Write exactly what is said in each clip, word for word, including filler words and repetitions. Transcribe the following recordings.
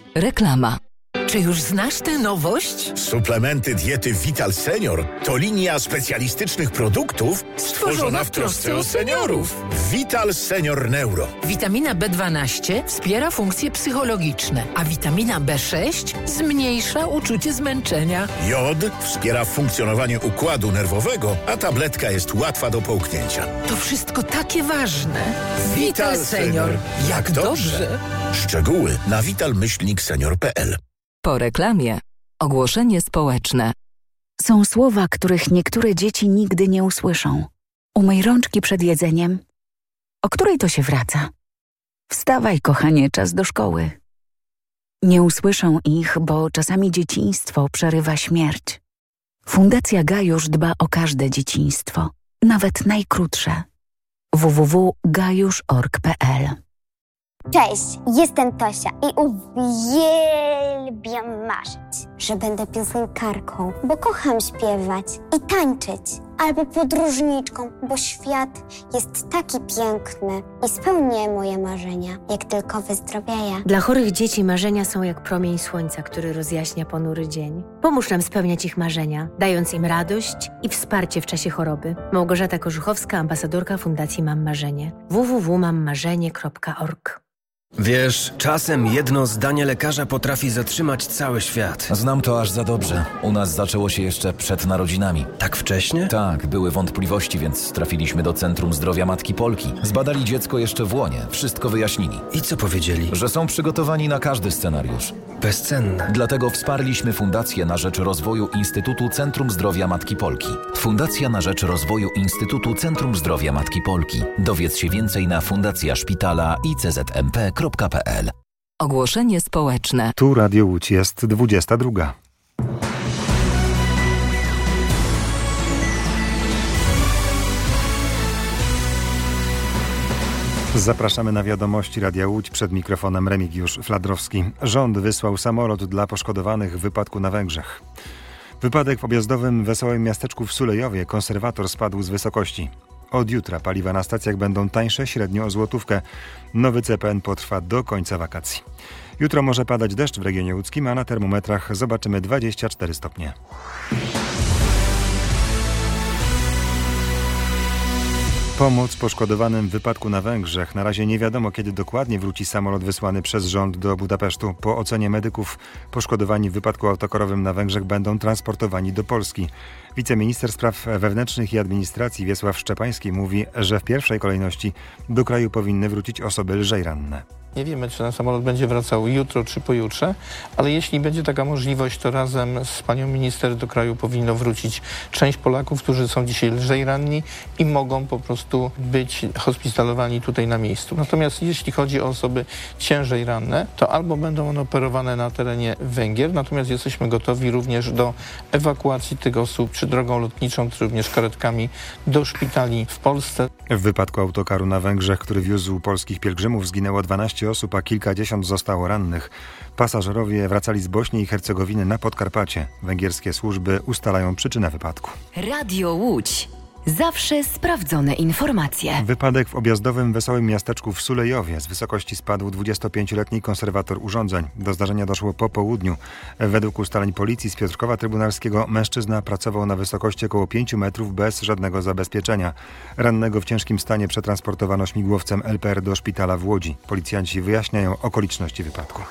Reklama. Czy już znasz tę nowość? Suplementy diety Vital Senior to linia specjalistycznych produktów stworzona w trosce o seniorów. Vital Senior Neuro. Witamina B dwanaście wspiera funkcje psychologiczne, a witamina B sześć zmniejsza uczucie zmęczenia. Jod wspiera funkcjonowanie układu nerwowego, a tabletka jest łatwa do połknięcia. To wszystko takie ważne. Vital, Vital Senior. Jak dobrze. Szczegóły na vital myślnik senior kropka p l. Po reklamie. Ogłoszenie społeczne. Są słowa, których niektóre dzieci nigdy nie usłyszą. Umyj rączki przed jedzeniem. O której to się wraca? Wstawaj, kochanie, czas do szkoły. Nie usłyszą ich, bo czasami dzieciństwo przerywa śmierć. Fundacja Gajusz dba o każde dzieciństwo, nawet najkrótsze. w w w kropka gajusz kropka org kropka p l. Cześć, jestem Tosia i uwielbiam marzyć, że będę piosenkarką, bo kocham śpiewać i tańczyć, albo podróżniczką, bo świat jest taki piękny i spełnię moje marzenia, jak tylko wyzdrowieję. Dla chorych dzieci marzenia są jak promień słońca, który rozjaśnia ponury dzień. Pomóż nam spełniać ich marzenia, dając im radość i wsparcie w czasie choroby. Małgorzata Korzuchowska, ambasadorka Fundacji Mam Marzenie. w w w kropka mam marzenie kropka org. Wiesz, czasem jedno zdanie lekarza potrafi zatrzymać cały świat. Znam to aż za dobrze. U nas zaczęło się jeszcze przed narodzinami. Tak wcześnie? Tak, były wątpliwości, więc trafiliśmy do Centrum Zdrowia Matki Polki. Zbadali dziecko jeszcze w łonie, wszystko wyjaśnili. I co powiedzieli? Że są przygotowani na każdy scenariusz. Bezcenne. Dlatego wsparliśmy Fundację na rzecz rozwoju Instytutu Centrum Zdrowia Matki Polki. Fundacja na rzecz rozwoju Instytutu Centrum Zdrowia Matki Polki. Dowiedz się więcej na fundacja szpitala i c z m p kropka p l. Ogłoszenie społeczne. Tu Radio Łódź, jest dwudziesta druga. Zapraszamy na wiadomości Radia Łódź, przed mikrofonem Remigiusz Fladrowski. Rząd wysłał samolot dla poszkodowanych w wypadku na Węgrzech. Wypadek w objazdowym Wesołym Miasteczku w Sulejowie. Konserwator spadł z wysokości. Od jutra paliwa na stacjach będą tańsze średnio o złotówkę. Nowy C P N potrwa do końca wakacji. Jutro może padać deszcz w regionie łódzkim, a na termometrach zobaczymy dwadzieścia cztery stopnie. Pomoc poszkodowanym w wypadku na Węgrzech. Na razie nie wiadomo, kiedy dokładnie wróci samolot wysłany przez rząd do Budapesztu. Po ocenie medyków poszkodowani w wypadku autokarowym na Węgrzech będą transportowani do Polski. Wiceminister Spraw Wewnętrznych i Administracji Wiesław Szczepański mówi, że w pierwszej kolejności do kraju powinny wrócić osoby lżej ranne. Nie wiemy, czy ten samolot będzie wracał jutro czy pojutrze, ale jeśli będzie taka możliwość, to razem z panią minister do kraju powinno wrócić część Polaków, którzy są dzisiaj lżej ranni i mogą po prostu być hospitalizowani tutaj na miejscu. Natomiast jeśli chodzi o osoby ciężej ranne, to albo będą one operowane na terenie Węgier, natomiast jesteśmy gotowi również do ewakuacji tych osób czy drogą lotniczą, czy również karetkami do szpitali w Polsce. W wypadku autokaru na Węgrzech, który wiózł polskich pielgrzymów, zginęło dwanaście osób, a kilkadziesiąt zostało rannych. Pasażerowie wracali z Bośni i Hercegowiny na Podkarpacie. Węgierskie służby ustalają przyczynę wypadku. Radio Łódź. Zawsze sprawdzone informacje. Wypadek w objazdowym Wesołym Miasteczku w Sulejowie. Z wysokości spadł dwudziestopięcioletni konserwator urządzeń. Do zdarzenia doszło po południu. Według ustaleń policji z Piotrkowa Trybunalskiego mężczyzna pracował na wysokości około pięciu metrów bez żadnego zabezpieczenia. Rannego w ciężkim stanie przetransportowano śmigłowcem L P R do szpitala w Łodzi. Policjanci wyjaśniają okoliczności wypadku.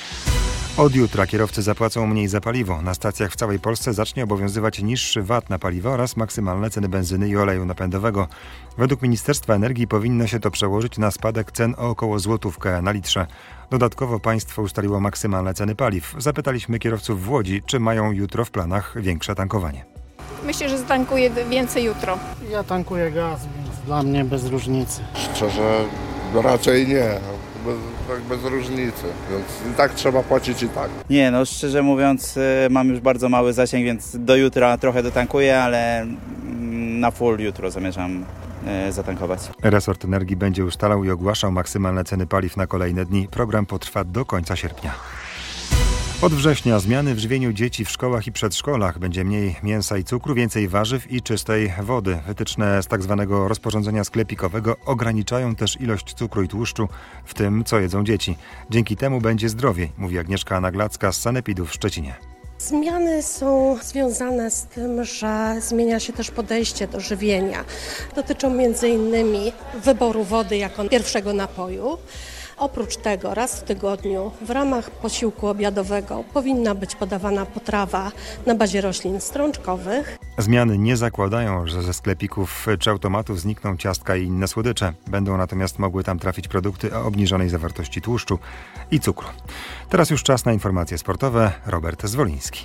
Od jutra kierowcy zapłacą mniej za paliwo. Na stacjach w całej Polsce zacznie obowiązywać niższy V A T na paliwo oraz maksymalne ceny benzyny i oleju napędowego. Według Ministerstwa Energii powinno się to przełożyć na spadek cen o około złotówkę na litrze. Dodatkowo państwo ustaliło maksymalne ceny paliw. Zapytaliśmy kierowców w Łodzi, czy mają jutro w planach większe tankowanie. Myślę, że zatankuję więcej jutro. Ja tankuję gaz, więc dla mnie bez różnicy. Szczerze, raczej nie. Bez, tak bez różnicy, więc i tak trzeba płacić i tak. Nie, no szczerze mówiąc mam już bardzo mały zasięg, więc do jutra trochę dotankuję, ale na full jutro zamierzam e, zatankować. Resort Energii będzie ustalał i ogłaszał maksymalne ceny paliw na kolejne dni. Program potrwa do końca sierpnia. Od września zmiany w żywieniu dzieci w szkołach i przedszkolach. Będzie mniej mięsa i cukru, więcej warzyw i czystej wody. Wytyczne z tak zwanego rozporządzenia sklepikowego ograniczają też ilość cukru i tłuszczu w tym, co jedzą dzieci. Dzięki temu będzie zdrowiej, mówi Agnieszka Naglacka z Sanepidów w Szczecinie. Zmiany są związane z tym, że zmienia się też podejście do żywienia. Dotyczą między innymi wyboru wody jako pierwszego napoju. Oprócz tego raz w tygodniu w ramach posiłku obiadowego powinna być podawana potrawa na bazie roślin strączkowych. Zmiany nie zakładają, że ze sklepików czy automatów znikną ciastka i inne słodycze. Będą natomiast mogły tam trafić produkty o obniżonej zawartości tłuszczu i cukru. Teraz już czas na informacje sportowe. Robert Zwoliński.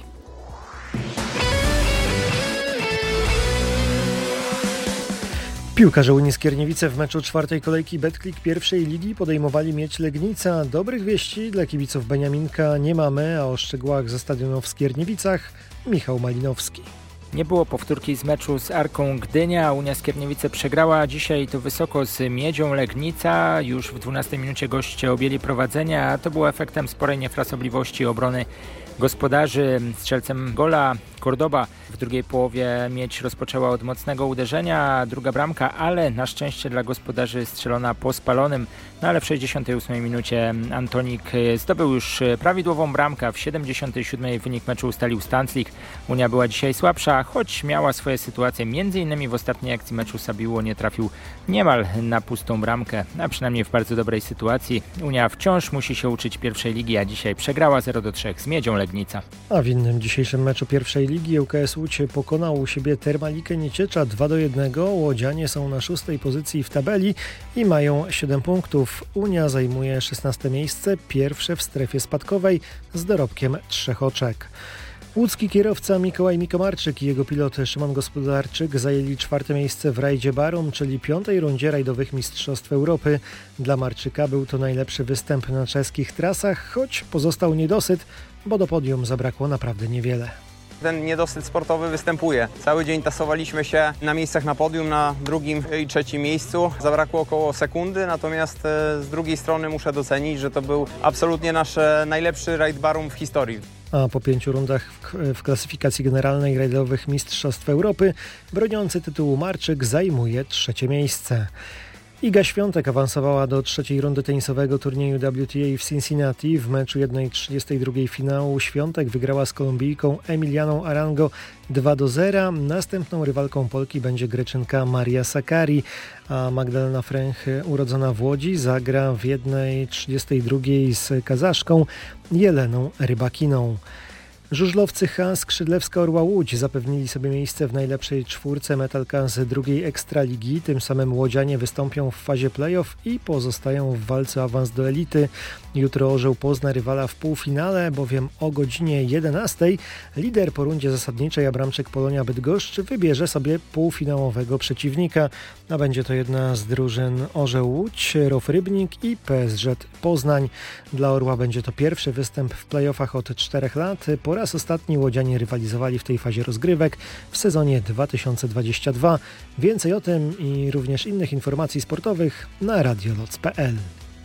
Piłkarze Unii Skierniewice w meczu czwartej kolejki Betclic pierwszej ligi podejmowali Miedź Legnica. Dobrych wieści dla kibiców Beniaminka nie mamy, a o szczegółach ze stadionu w Skierniewicach Michał Malinowski. Nie było powtórki z meczu z Arką Gdynia. Unia Skierniewice przegrała dzisiaj to wysoko z Miedzią Legnica. Już w dwunastej minucie goście objęli prowadzenie, a to było efektem sporej niefrasobliwości obrony gospodarzy. Strzelcem gola Cordoba w drugiej połowie Miedź rozpoczęła od mocnego uderzenia. Druga bramka, ale na szczęście dla gospodarzy strzelona po spalonym. No ale w sześćdziesiątej ósmej minucie Antonik zdobył już prawidłową bramkę. W siedemdziesiątej siódmej wynik meczu ustalił Stanclik. Unia była dzisiaj słabsza, choć miała swoje sytuacje. Między innymi w ostatniej akcji meczu Sabiło nie trafił niemal na pustą bramkę, a przynajmniej w bardzo dobrej sytuacji. Unia wciąż musi się uczyć pierwszej ligi, a dzisiaj przegrała zero do trzech z Miedzią Legnica. A w innym dzisiejszym meczu pierwszej ligi ŁKS Łódź pokonał u siebie Termalikę Nieciecza dwa do jednego. Łodzianie są na szóstej pozycji w tabeli i mają siedem punktów. Unia zajmuje szesnaste miejsce, pierwsze w strefie spadkowej z dorobkiem trzech oczek. Łódzki kierowca Mikołaj Mikomarczyk i jego pilot Szymon Gospodarczyk zajęli czwarte miejsce w rajdzie Barum, czyli piątej rundzie rajdowych Mistrzostw Europy. Dla Marczyka był to najlepszy występ na czeskich trasach, choć pozostał niedosyt, bo do podium zabrakło naprawdę niewiele. Ten niedosyt sportowy występuje. Cały dzień tasowaliśmy się na miejscach na podium, na drugim i trzecim miejscu. Zabrakło około sekundy, natomiast z drugiej strony muszę docenić, że to był absolutnie nasz najlepszy rajd Barum w historii. A po pięciu rundach w, w klasyfikacji generalnej rajdowych Mistrzostw Europy broniący tytułu Marczyk zajmuje trzecie miejsce. Iga Świątek awansowała do trzeciej rundy tenisowego turnieju W T A w Cincinnati. W meczu jeden trzydziestej drugiej finału Świątek wygrała z Kolumbijką Emilianą Arango dwa do zera. Następną rywalką Polki będzie Greczynka Maria Sakkari, a Magdalena Fręch, urodzona w Łodzi, zagra w jeden trzydziestej drugiej z Kazaszką Jeleną Rybakiną. Żużlowcy H Skrzydlewska Orła Łódź zapewnili sobie miejsce w najlepszej czwórce Metalka z drugiej Ekstraligi. Tym samym łodzianie wystąpią w fazie play-off i pozostają w walce o awans do elity. Jutro Orzeł pozna rywala w półfinale, bowiem o godzinie jedenastej lider po rundzie zasadniczej Abramczyk Polonia Bydgoszcz wybierze sobie półfinałowego przeciwnika. A będzie to jedna z drużyn Orzeł Łódź, R O W Rybnik i P S Z Poznań. Dla Orła będzie to pierwszy występ w play-offach od czterech lat. Po raz ostatni łodzianie rywalizowali w tej fazie rozgrywek w sezonie dwa tysiące dwudziestym drugim. Więcej o tym i również innych informacji sportowych na radioloc kropka p l.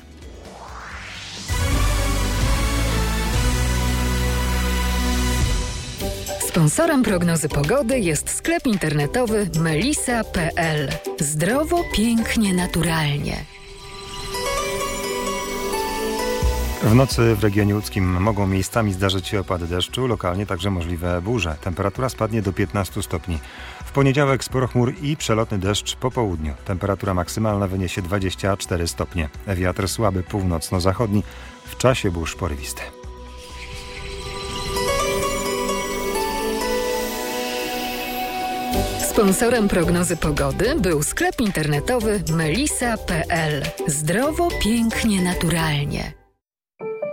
Sponsorem prognozy pogody jest sklep internetowy melisa kropka p l. Zdrowo, pięknie, naturalnie. W nocy w regionie łódzkim mogą miejscami zdarzyć się opady deszczu, lokalnie także możliwe burze. Temperatura spadnie do piętnastu stopni. W poniedziałek sporo chmur i przelotny deszcz po południu. Temperatura maksymalna wyniesie dwadzieścia cztery stopnie. Wiatr słaby północno-zachodni, w czasie burz porywisty. Sponsorem prognozy pogody był sklep internetowy melisa kropka p l. Zdrowo, pięknie, naturalnie.